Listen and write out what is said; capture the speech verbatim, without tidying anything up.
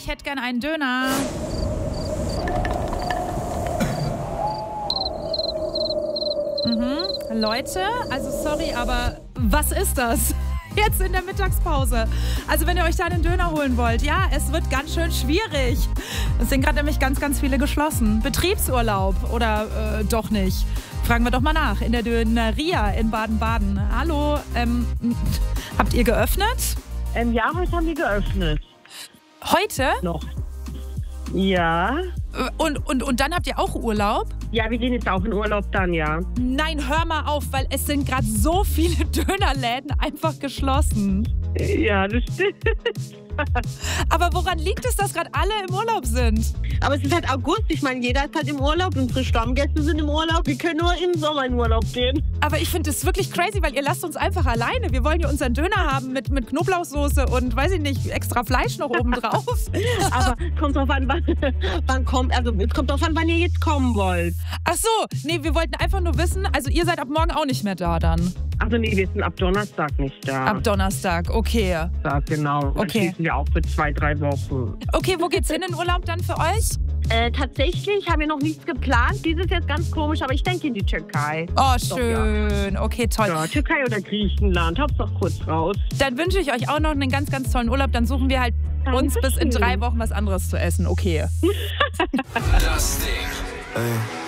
hätte gern einen Döner. Mhm. Leute, also sorry, aber was ist das? Jetzt in der Mittagspause. Also wenn ihr euch da einen Döner holen wollt, ja, es wird ganz schön schwierig. Es sind gerade nämlich ganz, ganz viele geschlossen. Betriebsurlaub oder äh, doch nicht? Fragen wir doch mal nach in der Döneria in Baden-Baden. Hallo, ähm, habt ihr geöffnet? Ähm, ja, heute haben wir geöffnet. Heute? Noch. Ja. Und, und, und dann habt ihr auch Urlaub? Ja, wir gehen jetzt auch in Urlaub dann, ja. Nein, hör mal auf, weil es sind gerade so viele Dönerläden einfach geschlossen. Ja, das stimmt. Aber woran liegt es, dass gerade alle im Urlaub sind? Aber es ist halt August. Ich meine, jeder ist halt im Urlaub. Unsere Stammgäste sind im Urlaub. Wir können nur im Sommer in Urlaub gehen. Aber ich finde es wirklich crazy, weil ihr lasst uns einfach alleine. Wir wollen ja unseren Döner haben mit, mit Knoblauchsoße und, weiß ich nicht, extra Fleisch noch oben drauf. Aber kommt drauf an, wann, wann kommt, also es kommt drauf an, wann ihr jetzt kommen wollt. Ach so, nee, wir wollten einfach nur wissen, also ihr seid ab morgen auch nicht mehr da dann? Also nee, wir sind ab Donnerstag nicht da. Ab Donnerstag, okay. Ja, genau. Dann Okay. schließen wir auch für zwei, drei Wochen. Okay, wo geht's hin in Urlaub dann für euch? Äh, tatsächlich haben wir noch nichts geplant. Dieses ist jetzt ganz komisch, aber ich denke in die Türkei. Oh, Doch, schön. Okay, toll. Ja, Türkei oder Griechenland. Hauptsache kurz raus. Dann wünsche ich euch auch noch einen ganz, ganz tollen Urlaub. Dann suchen wir halt uns bis in drei Wochen was anderes zu essen. Okay. Das Ding. Ey.